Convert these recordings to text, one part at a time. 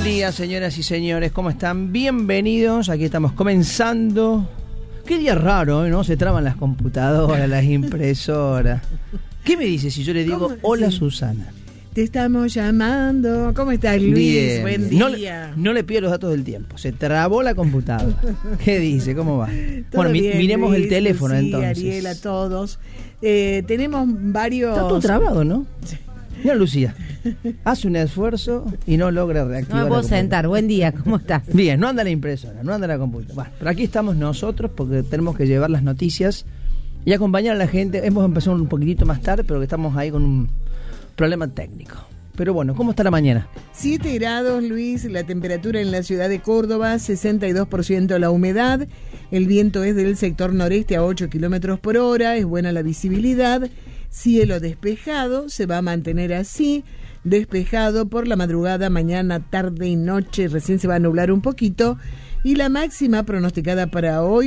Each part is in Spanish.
día, señoras y señores, ¿cómo están? Bienvenidos, aquí estamos comenzando. Qué día raro, ¿no? Se traban las computadoras, las impresoras. ¿Qué me dice si yo le digo hola, sí, Susana? Te estamos llamando. ¿Cómo estás, Luis? Bien. Buen día. No le pido los datos del tiempo. Se trabó la computadora. ¿Qué dice? ¿Cómo va? Bueno, bien, miremos Luis, el teléfono, sí, entonces. Ariel, a todos. Tenemos varios... Está todo trabado, ¿no? Sí. Mira, Lucía, hace un esfuerzo y no logra reactivar. No me puedo sentar. Buen día, ¿cómo estás? Bien, no anda la impresora, no anda la computadora. Bueno, pero aquí estamos nosotros porque tenemos que llevar las noticias y acompañar a la gente. Hemos empezado un poquitito más tarde, pero que estamos ahí con un problema técnico. Pero bueno, ¿cómo está la mañana? 7 grados, Luis, la temperatura en la ciudad de Córdoba, 62% la humedad, el viento es del sector noreste a 8 kilómetros por hora, es buena la visibilidad, cielo despejado, se va a mantener así, despejado por la madrugada, mañana, tarde y noche, recién se va a nublar un poquito, y la máxima pronosticada para hoy,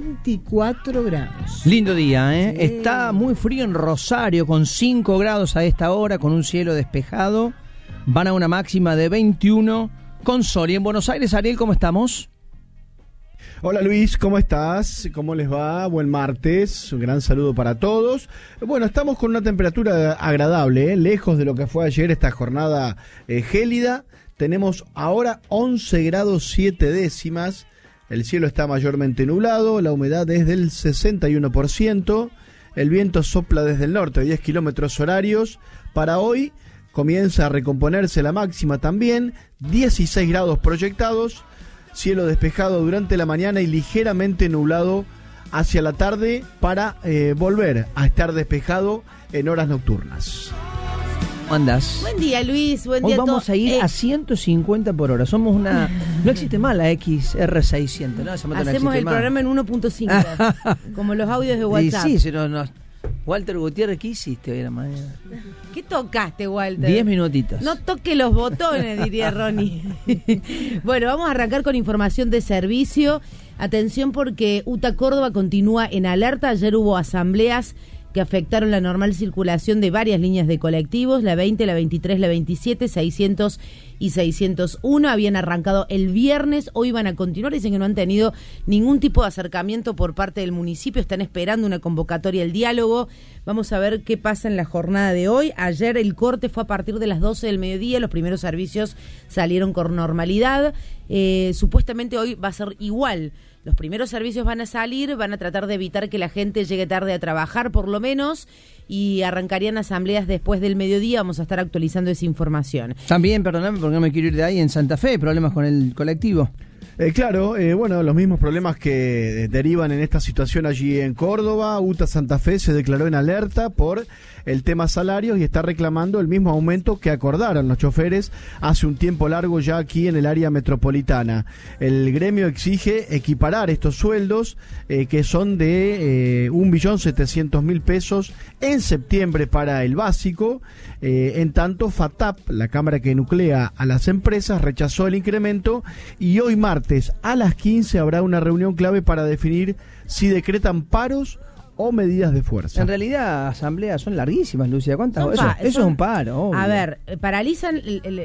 24 grados. Lindo día, ¿eh? Sí. Está muy frío en Rosario, con 5 grados a esta hora, con un cielo despejado. Van a una máxima de 21 con sol. Y en Buenos Aires, Ariel, ¿cómo estamos? Hola Luis, ¿cómo estás? ¿Cómo les va? Buen martes, un gran saludo para todos. Bueno, estamos con una temperatura agradable, lejos de lo que fue ayer esta jornada gélida. Tenemos ahora 11 grados 7 décimas, el cielo está mayormente nublado, la humedad es del 61%, el viento sopla desde el norte a 10 kilómetros horarios. Para hoy comienza a recomponerse la máxima también, 16 grados proyectados, cielo despejado durante la mañana y ligeramente nublado hacia la tarde para volver a estar despejado en horas nocturnas. ¿Cómo andás? Buen día, Luis. Buen Hoy día vamos a ir a a 150 por hora. Somos una... No existe más la XR600, ¿no? Hacemos el programa en 1.5, como los audios de WhatsApp. Sí, no. Walter Gutiérrez, ¿qué hiciste hoy en la mañana? ¿Qué tocaste, Walter? 10 minutitos. No toque los botones, diría Ronnie. Bueno, vamos a arrancar con información de servicio. Atención porque UTA Córdoba continúa en alerta. Ayer hubo asambleas que afectaron la normal circulación de varias líneas de colectivos, la 20, la 23, la 27, 600 y 601. Habían arrancado el viernes, hoy van a continuar. Dicen que no han tenido ningún tipo de acercamiento por parte del municipio, están esperando una convocatoria al diálogo. Vamos a ver qué pasa en la jornada de hoy. Ayer el corte fue a partir de las 12 del mediodía, los primeros servicios salieron con normalidad. Supuestamente hoy va a ser igual. Los primeros servicios van a salir, van a tratar de evitar que la gente llegue tarde a trabajar, por lo menos, y arrancarían asambleas después del mediodía. Vamos a estar actualizando esa información. También, perdóname, porque no me quiero ir de ahí, en Santa Fe, problemas con el colectivo. Claro, bueno, los mismos problemas que derivan en esta situación allí en Córdoba. UTA Santa Fe se declaró en alerta por el tema salarios y está reclamando el mismo aumento que acordaron los choferes hace un tiempo largo ya aquí en el área metropolitana. El gremio exige equiparar estos sueldos que son de 1.700.000 pesos en septiembre para el básico. En tanto, FATAP, la cámara que nuclea a las empresas, rechazó el incremento y hoy martes a las 15 habrá una reunión clave para definir si decretan paros o medidas de fuerza. En realidad, asambleas son larguísimas, Lucía. ¿Cuántas? Eso es un paro, obvio. A ver, paralizan,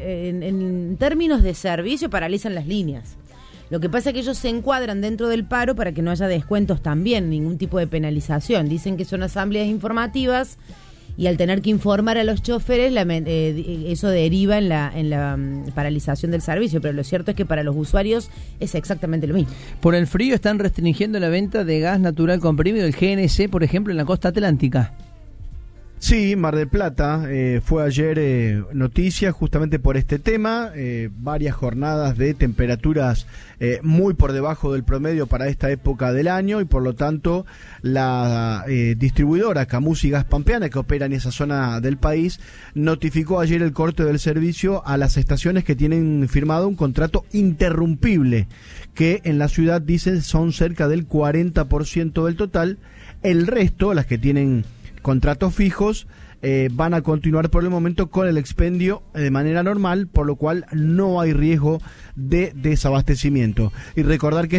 en términos de servicio, paralizan las líneas. Lo que pasa es que ellos se encuadran dentro del paro para que no haya descuentos también, ningún tipo de penalización. Dicen que son asambleas informativas y al tener que informar a los choferes, eso deriva en la paralización del servicio, pero lo cierto es que para los usuarios es exactamente lo mismo. Por el frío están restringiendo la venta de gas natural comprimido, el GNC, por ejemplo, en la costa atlántica. Sí, Mar del Plata fue ayer noticia justamente por este tema, varias jornadas de temperaturas muy por debajo del promedio para esta época del año y por lo tanto la distribuidora Camusi Gas Pampeana, que opera en esa zona del país, notificó ayer el corte del servicio a las estaciones que tienen firmado un contrato interrumpible, que en la ciudad dicen son cerca del 40% del total. El resto, las que tienen contratos fijos, van a continuar por el momento con el expendio de manera normal, por lo cual no hay riesgo de desabastecimiento. Y recordar que